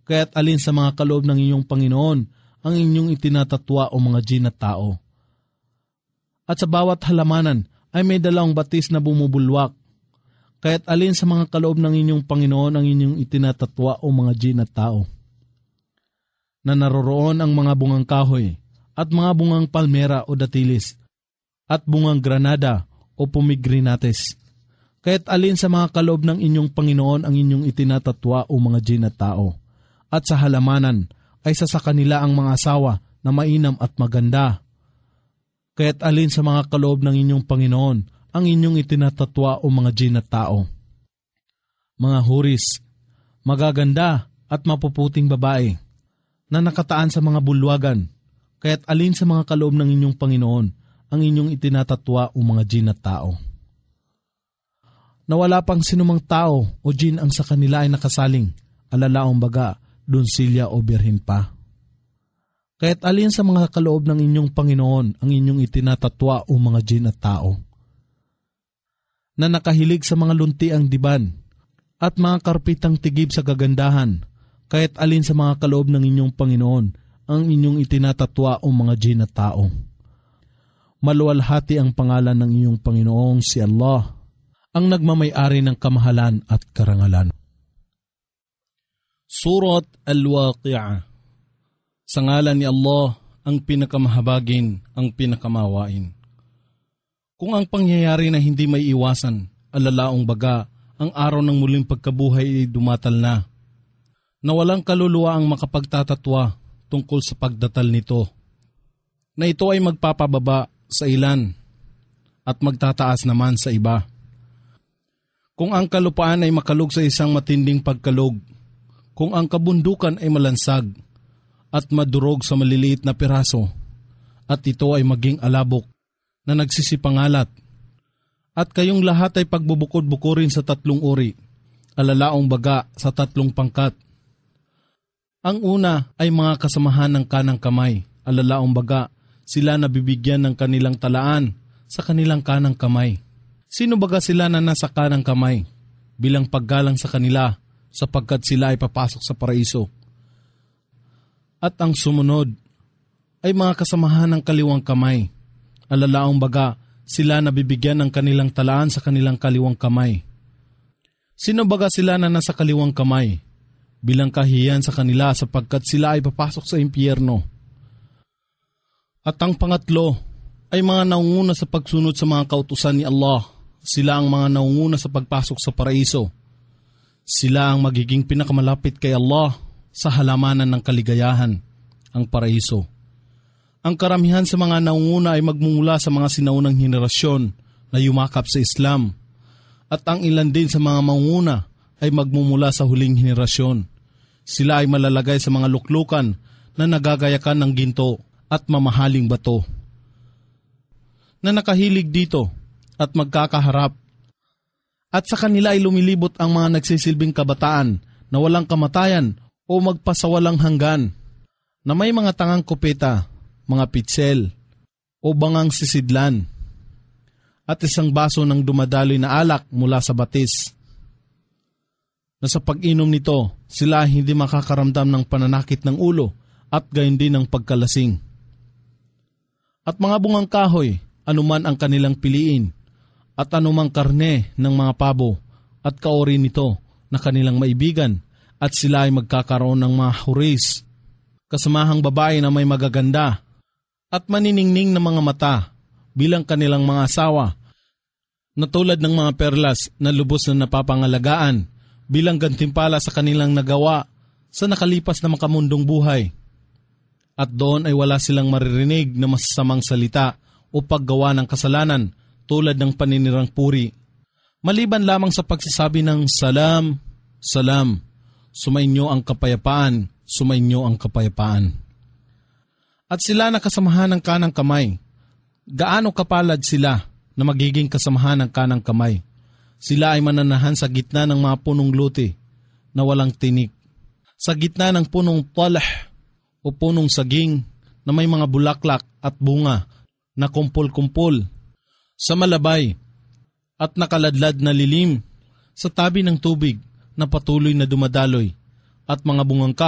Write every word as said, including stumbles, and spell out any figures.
Kaya't alin sa mga kaloob ng inyong Panginoon ang inyong itinatatwa o mga jin at tao. At sa bawat halamanan ay may dalawang batis na bumubulwak. Kaya't alin sa mga kaloob ng inyong Panginoon ang inyong itinatatwa o mga jin at tao. Na naroroon ang mga bungang kahoy at mga bungang palmera o datilis at bungang granada o pomegranates. Kaya't alin sa mga kaloob ng inyong Panginoon ang inyong itinatatwa o mga jin at tao. At sa halamanan ay sa sa kanila ang mga asawa na mainam at maganda. Kaya't alin sa mga kaloob ng inyong Panginoon ang inyong itinatatwa o mga jin at tao. Mga huris, magaganda at mapuputing babae na nakataan sa mga bulwagan. Kaya't alin sa mga kaloob ng inyong Panginoon ang inyong itinatatwa o mga jin at tao. Na wala pang sinumang tao o jin ang sa kanila ay nakasaling, alalaong baga, donsilya o birhen pa. Kaya't alin sa mga kaloob ng inyong Panginoon ang inyong itinatatwa o mga jin at tao. Na nakahilig sa mga luntiang diban at mga karpitang tigib sa kagandahan, kaya't alin sa mga kaloob ng inyong Panginoon ang inyong itinatatwa o mga jin at tao. Maluwalhati ang pangalan ng inyong Panginoong si Allah, ang nagmamay-ari ng kamahalan at karangalan. Surat Al-Waqi'ah. Sa ngalan ni Allah, ang pinakamahabagin, ang pinakamawain. Kung ang pangyayari na hindi may iwasan, alalaong baga, ang araw ng muling pagkabuhay ay dumatal na, na walang kaluluwa ang makapagtatatwa tungkol sa pagdatal nito, na ito ay magpapababa sa ilan at magtataas naman sa iba. Kung ang kalupaan ay makalog sa isang matinding pagkalog, kung ang kabundukan ay malansag at madurog sa maliliit na piraso, at ito ay maging alabok na nagsisipangalat, at kayong lahat ay pagbubukod-bukurin sa tatlong uri, alalaong baga sa tatlong pangkat. Ang una ay mga kasamahan ng kanang kamay, alalaong baga sila nabibigyan ng kanilang talaan sa kanilang kanang kamay. Sino baga sila na nasa kanang kamay? Bilang paggalang sa kanila, sapagkat sila ay papasok sa paraiso. At ang sumunod ay mga kasamahan ng kaliwang kamay, alalaong baga sila nabibigyan ng kanilang talaan sa kanilang kaliwang kamay. Sino baga sila na nasa kaliwang kamay? Bilang kahiyan sa kanila, sapagkat sila ay papasok sa impyerno. At ang pangatlo ay mga naunguna sa pagsunod sa mga kautusan ni Allah. Sila ang mga naunguna sa pagpasok sa paraiso. Sila ang magiging pinakamalapit kay Allah sa halamanan ng kaligayahan, ang paraiso. Ang karamihan sa mga naunguna ay magmumula sa mga sinaunang henerasyon na yumakap sa Islam. At ang ilan din sa mga maunguna ay magmumula sa huling henerasyon. Sila ay malalagay sa mga luklukan na nagagayakan ng ginto at mamahaling bato, na nakahilig dito at magkakaharap. At sa kanila ay lumilibot ang mga nagsisilbing kabataan na walang kamatayan o magpasawalang hanggan, na may mga tangang kupeta, mga pitsel, o bangang sisidlan, at isang baso ng dumadaloy na alak mula sa batis, na sa pag-inom nito, sila hindi makakaramdam ng pananakit ng ulo at gayon din ng pagkalasing. At mga bungang kahoy, anuman ang kanilang piliin, at anumang karne ng mga pabo, at kaori nito na kanilang maibigan, at sila ay magkakaroon ng mga huris, kasamahang babae na may magaganda, at maniningning na mga mata, bilang kanilang mga asawa, na tulad ng mga perlas na lubos na napapangalagaan, bilang gantimpala sa kanilang nagawa sa nakalipas na makamundong buhay. At doon ay wala silang maririnig na masasamang salita o paggawa ng kasalanan tulad ng paninirang puri, maliban lamang sa pagsasabi ng salam, salam, sumainyo ang kapayapaan, sumainyo ang kapayapaan. At sila na kasamahan ng kanang kamay, gaano kapalad sila na magiging kasamahan ng kanang kamay. Sila ay mananahan sa gitna ng mga punong luti na walang tinik, sa gitna ng punong talah o punong saging na may mga bulaklak at bunga na kumpul-kumpul, sa malabay at nakaladlad na lilim, sa tabi ng tubig na patuloy na dumadaloy, at mga bungang